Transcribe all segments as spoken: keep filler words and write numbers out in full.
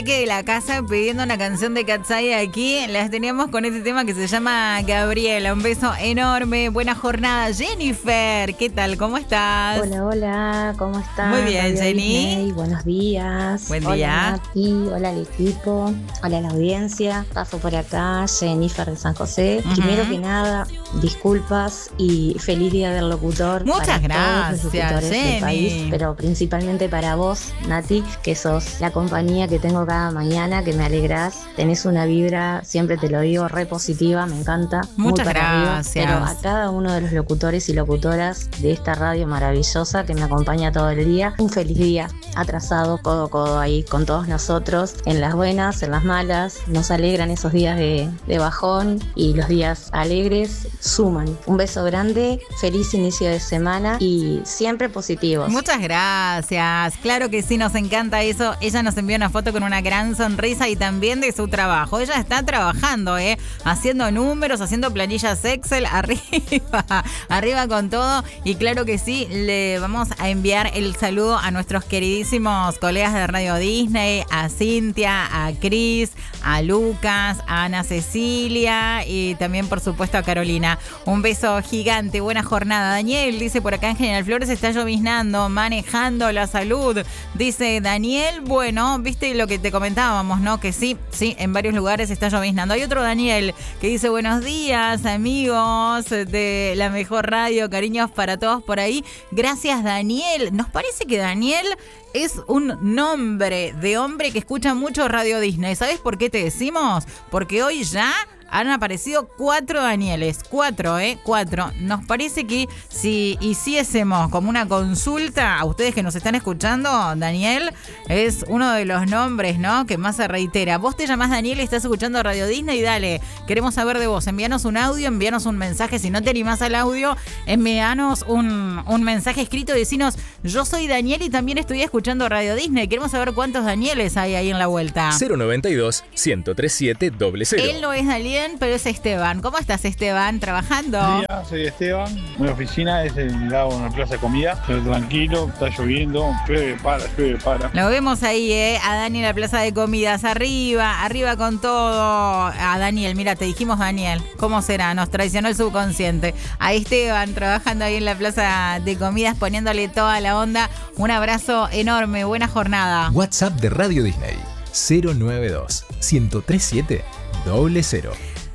Que de la casa pidiendo una canción de Katsai aquí, las teníamos con este tema que se llama Gabriela. Un beso enorme, buena jornada. Jennifer, ¿qué tal? ¿Cómo estás? Hola, hola, ¿cómo estás? Muy bien, Radio Jenny. Disney, buenos días. Buen hola, día. Nati, hola al equipo, hola a la audiencia. Paso por acá, Jennifer de San José. Uh-huh. Primero que nada, disculpas y feliz día del locutor. Muchas para gracias, todos los locutores Jenny. del país, pero principalmente para vos, Nati, que sos la compañía que tengo cada mañana, que me alegrás. Tenés una vibra, siempre te lo digo, re positiva, me encanta. Muchas muy para gracias. Arriba, pero a cada uno de los locutores y locutoras de esta radio maravillosa que me acompaña todo el día, un feliz día, atrasado, codo a codo ahí con todos nosotros, en las buenas, en las malas. Nos alegran esos días de, de bajón, y los días alegres suman. Un beso grande, feliz inicio de semana y siempre positivos. Muchas gracias. Claro que sí, nos encanta eso. Ella nos envió una foto con una gran sonrisa y también de su trabajo. Ella está trabajando, ¿eh? Haciendo números, haciendo planillas Excel, arriba, arriba con todo. Y claro que sí, le vamos a enviar el saludo a nuestros queridísimos colegas de Radio Disney, a Cintia, a Cris, a Lucas, a Ana Cecilia y también, por supuesto, a Carolina. Un beso gigante, buena jornada. Daniel dice por acá en General Flores está lloviznando, manejando la salud. Dice Daniel, bueno, viste lo que te comentábamos, ¿no? Que sí, sí, en varios lugares está lloviznando. Hay otro Daniel que dice buenos días, amigos de la mejor radio, cariños para todos por ahí. Gracias, Daniel. Nos parece que Daniel es un nombre de hombre que escucha mucho Radio Disney. ¿Sabes por qué te decimos? Porque hoy ya han aparecido cuatro Danieles, cuatro, ¿eh? Cuatro. Nos parece que si hiciésemos como una consulta a ustedes que nos están escuchando, Daniel es uno de los nombres, ¿no?, que más se reitera. Vos te llamás Daniel y estás escuchando Radio Disney y dale, queremos saber de vos. Envíanos un audio, envíanos un mensaje. Si no te animás al audio, envíanos un, un mensaje escrito y decinos, yo soy Daniel y también estoy escuchando Radio Disney. Queremos saber cuántos Danieles hay ahí en la vuelta. cero noventa y dos, ciento treinta y siete, cero cero. Él no es Daniel, pero es Esteban. ¿Cómo estás, Esteban? ¿Trabajando? Buen día, soy Esteban. Mi oficina es en el lado de una plaza de comida. Estoy tranquilo, está lloviendo, llueve, para, llueve, para. Lo vemos ahí, ¿eh? A Dani en la plaza de comidas. Arriba, arriba con todo. A Daniel, mira, te dijimos Daniel. ¿Cómo será? Nos traicionó el subconsciente. A Esteban trabajando ahí en la plaza de comidas, poniéndole toda la onda. Un abrazo enorme, buena jornada. WhatsApp de Radio Disney cero noventa y dos, ciento treinta y siete, cero cero.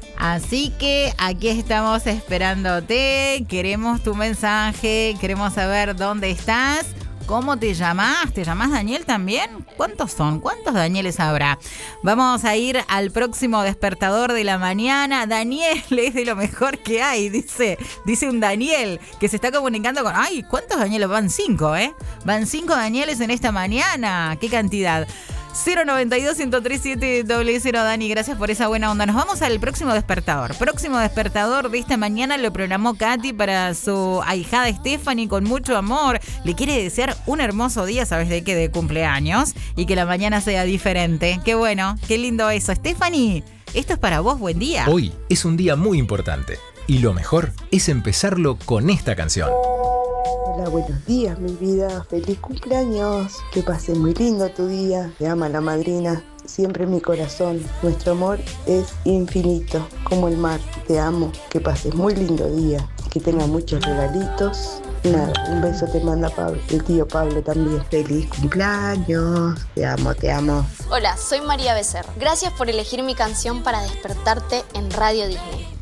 Así que aquí estamos esperándote. Queremos tu mensaje, queremos saber dónde estás. ¿Cómo te llamás? ¿Te llamás Daniel también? ¿Cuántos son? ¿Cuántos Danieles habrá? Vamos a ir al próximo despertador de la mañana. Daniel es de lo mejor que hay, dice, dice un Daniel que se está comunicando con... ¡Ay! ¿Cuántos Danieles? Van cinco, ¿eh? Van cinco Danieles en esta mañana. ¡Qué cantidad! cero noventa y dos, ciento treinta y siete, cero cero, Dani, gracias por esa buena onda. Nos vamos al próximo despertador. Próximo despertador de esta mañana lo programó Katy para su ahijada Stephanie con mucho amor. Le quiere desear un hermoso día, ¿sabes de qué? De cumpleaños. Y que la mañana sea diferente. Qué bueno, qué lindo eso. Stephanie, esto es para vos, buen día. Hoy es un día muy importante y lo mejor es empezarlo con esta canción. Hola, buenos días, mi vida. Feliz cumpleaños. Que pase muy lindo tu día. Te ama la madrina. Siempre en mi corazón. Nuestro amor es infinito, como el mar. Te amo. Que pases muy lindo día. Que tenga muchos regalitos. Nada, un beso te manda Pablo, el tío Pablo también. Feliz cumpleaños. Te amo, te amo. Hola, soy María Becerra. Gracias por elegir mi canción para despertarte en Radio Disney.